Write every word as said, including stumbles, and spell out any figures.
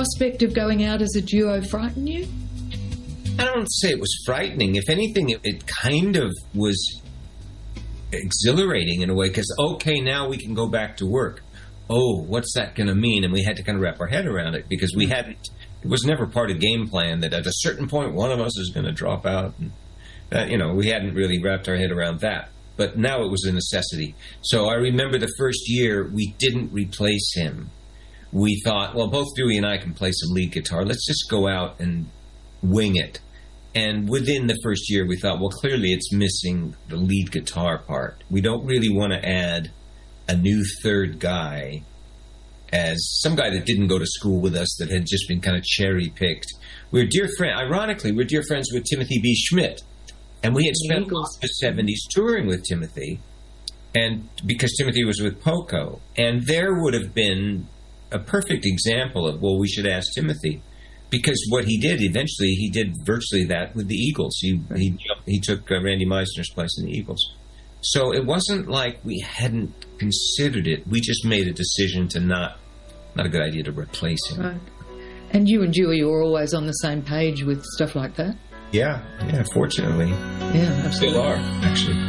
prospect of going out as a duo frighten you? I don't say it was frightening. If anything, it, it kind of was exhilarating in a way, because, okay, now we can go back to work. Oh, what's that going to mean? And we had to kind of wrap our head around it, because we hadn't, it was never part of the game plan that at a certain point one of us is going to drop out. And, uh, you know, we hadn't really wrapped our head around that. But now it was a necessity. So I remember the first year we didn't replace him. We thought, well, both Dewey and I can play some lead guitar. Let's just go out and wing it. And within the first year, we thought, well, clearly it's missing the lead guitar part. We don't really want to add a new third guy as some guy that didn't go to school with us, that had just been kind of cherry-picked. We're dear friend. Ironically, we're dear friends with Timothy B. Schmidt. And we had spent the seventies touring with Timothy, and because Timothy was with Poco. And there would have been a perfect example of, well, we should ask Timothy. Because what he did, eventually, he did virtually that with the Eagles. He he, he took uh, Randy Meisner's place in the Eagles. So it wasn't like we hadn't considered it. We just made a decision to not, not a good idea to replace him. Right. And you and Dewey were always on the same page with stuff like that? Yeah, yeah, fortunately. Yeah, absolutely. Still are, actually.